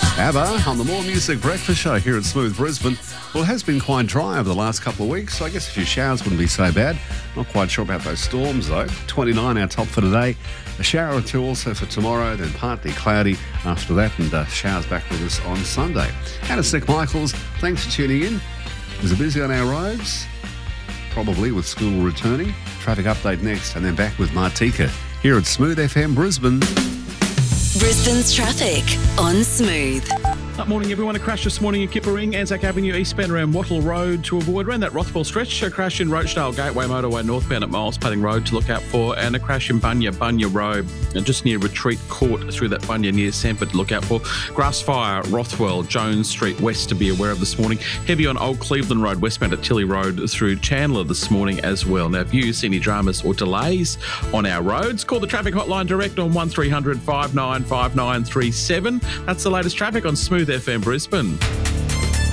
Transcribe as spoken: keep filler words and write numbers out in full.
ABBA on the More Music Breakfast Show here at Smooth Brisbane. Well, it has been quite dry over the last couple of weeks, so I guess a few showers wouldn't be so bad. Not quite sure about those storms, though. twenty-nine our top for today. A shower or two also for tomorrow, then partly cloudy after that, and uh, showers back with us on Sunday. And it's Nick Michaels. Thanks for tuning in. Is it busy on our roads? Probably, with school returning. Traffic update next, and then back with Martika here at Smooth F M Brisbane. Brisbane's traffic on Smooth. Good morning, everyone. A crash this morning in Kippa-Ring, Anzac Avenue eastbound around Wattle Road to avoid. Around that Rothwell stretch, a crash in Rochdale Gateway Motorway northbound at Miles Padding Road to look out for, and a crash in Bunya, Bunya Road, and just near Retreat Court through that Bunya near Sanford to look out for. Grassfire, Rothwell, Jones Street West to be aware of this morning. Heavy on Old Cleveland Road westbound at Tilly Road through Chandler this morning as well. Now, if you see any dramas or delays on our roads, call the traffic hotline direct on one three hundred five nine five nine three seven. That's the latest traffic on Smooth F M Brisbane.